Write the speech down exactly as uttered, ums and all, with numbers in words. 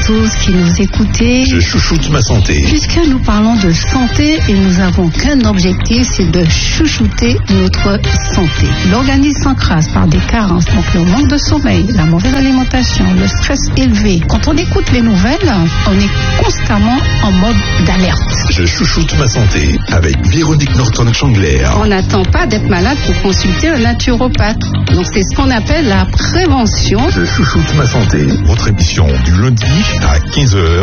tous qui nous écoutez. Je chouchoute ma santé. Puisque nous parlons de santé et nous avons qu'un objectif, c'est de chouchouter notre santé. L'organisme s'encrasse par des carences, donc le manque de sommeil, la mauvaise alimentation, le stress élevé. Quand on écoute les nouvelles, on est constamment en mode d'alerte. Je chouchoute ma santé avec Véronique Norton-Changler. On n'attend pas d'être malade pour consulter un naturopathe. Donc c'est ce qu'on appelle la prévention. Je chouchoute ma santé. Votre émission du lundi à quinze heures